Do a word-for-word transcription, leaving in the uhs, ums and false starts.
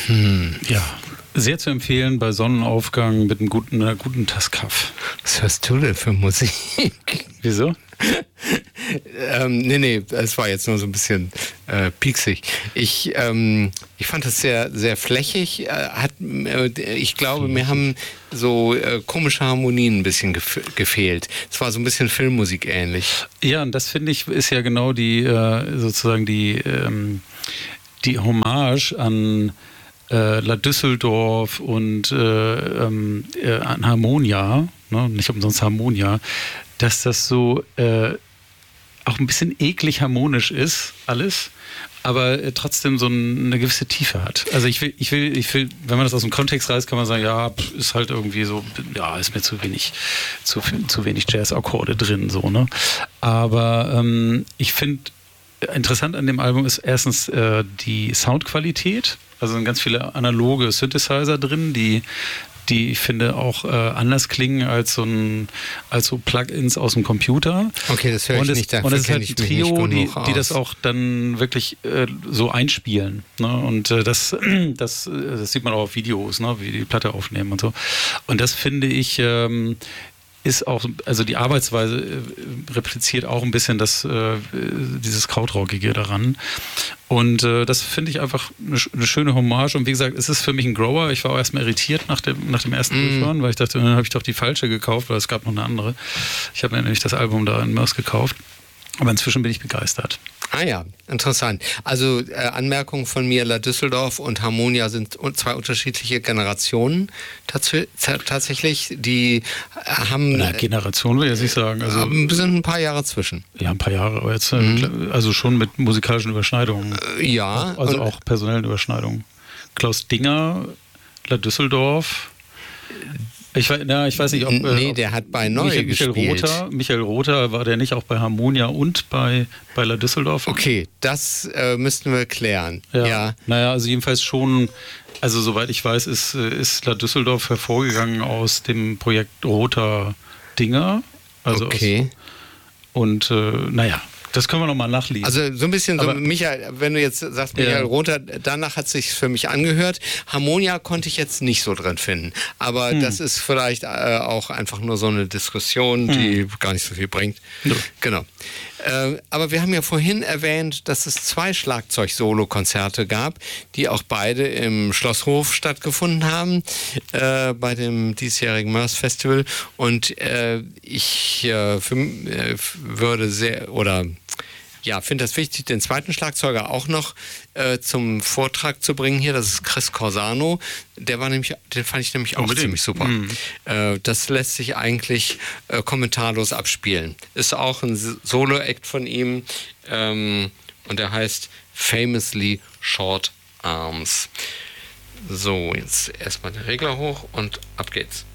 Hm. Ja, sehr zu empfehlen bei Sonnenaufgang mit einem guten, einer guten Tasse Kaffee. Was hörst du denn für Musik? Wieso? ähm, nee, nee, es war jetzt nur so ein bisschen äh, pieksig. Ich, ähm, ich fand das sehr, sehr flächig. Äh, hat, äh, ich glaube, mir haben so äh, komische Harmonien ein bisschen gef- gefehlt. Es war so ein bisschen Filmmusik ähnlich. Ja, und das finde ich ist ja genau die, äh, sozusagen die, ähm, die Hommage an äh, La Düsseldorf und äh, ähm, äh, an Harmonia, ne? Nicht umsonst Harmonia, dass das so äh, auch ein bisschen eklig harmonisch ist, alles, aber äh, trotzdem so ein, eine gewisse Tiefe hat. Also ich will, ich will, ich will, wenn man das aus dem Kontext reißt, kann man sagen, ja, pff, ist halt irgendwie so, ja, ist mir zu wenig, zu, zu wenig Jazz-Akkorde drin, so, ne? Aber ähm, ich finde, interessant an dem Album ist erstens äh, die Soundqualität, also sind ganz viele analoge Synthesizer drin, die die ich finde auch äh, anders klingen als so ein als so Plugins aus dem Computer. Okay, das höre ich und es, nicht. Dafür und es ist halt kenn ein ich mich nicht Trio, die, genug die aus. das auch dann wirklich äh, so einspielen. Ne? Und äh, das, das, das sieht man auch auf Videos, ne? Wie die Platte aufnehmen und so. Und das finde ich ähm, ist auch, also die Arbeitsweise äh, repliziert auch ein bisschen das, äh, dieses Krautrockige daran. Und äh, das finde ich einfach eine, eine schöne Hommage. Und wie gesagt, es ist für mich ein Grower. Ich war auch erstmal irritiert nach dem, nach dem ersten Mm. Durchhören, weil ich dachte, dann habe ich doch die falsche gekauft, weil es gab noch eine andere. Ich habe mir nämlich das Album da in Mörs gekauft. Aber inzwischen bin ich begeistert. Ah ja, interessant. Also äh, Anmerkung von mir, La Düsseldorf und Harmonia sind zwei unterschiedliche Generationen tats- tatsächlich. Die haben... Na, Generation will ich jetzt nicht sagen. Also, äh, sind ein paar Jahre zwischen. Ja, ein paar Jahre, aber jetzt Mhm. also schon mit musikalischen Überschneidungen. Äh, ja. Also und, auch personellen Überschneidungen. Klaus Dinger, La Düsseldorf. Ich, we- na, ich weiß nicht, ob. äh, Nee, ob der hat bei Neu Michael, Michael gespielt. Rother, Michael Rother, war der nicht auch bei Harmonia und bei, bei La Düsseldorf? Okay, das äh, müssten wir klären. Ja. Ja. Naja, also jedenfalls schon, also soweit ich weiß, ist, äh, ist La Düsseldorf hervorgegangen aus dem Projekt Rother Dinger. Also Okay. Aus, und äh, naja, das können wir nochmal nachlesen. Also so ein bisschen, so Aber- Michael, wenn du jetzt sagst, Michael Ja. Rother, danach hat es sich für mich angehört. Harmonia konnte ich jetzt nicht so drin finden. Aber Hm. das ist vielleicht äh, auch einfach nur so eine Diskussion, die gar nicht so viel bringt. Ja. Genau. Äh, aber wir haben ja vorhin erwähnt, dass es zwei Schlagzeug-Solo-Konzerte gab, die auch beide im Schlosshof stattgefunden haben, äh, bei dem diesjährigen Mörs Festival. Und äh, ich äh, für, äh, würde sehr, oder ja, finde das wichtig, den zweiten Schlagzeuger auch noch äh, zum Vortrag zu bringen hier. Das ist Chris Corsano. Der war nämlich, den fand ich nämlich auch Unbedingt. ziemlich super. Mhm. Äh, das lässt sich eigentlich äh, kommentarlos abspielen. Ist auch ein S- Solo-Act von ihm ähm, und der heißt Famously Short Arms. So, jetzt erstmal den Regler hoch und ab geht's.